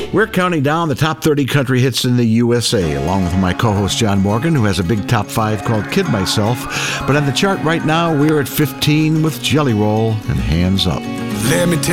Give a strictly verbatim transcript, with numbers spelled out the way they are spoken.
We're counting down the top thirty country hits in the U S A, along with my co-host John Morgan, who has a big top five called Kid Myself. But on the chart right now, we're at fifteen with Jelly Roll and Hands Up. Let me tell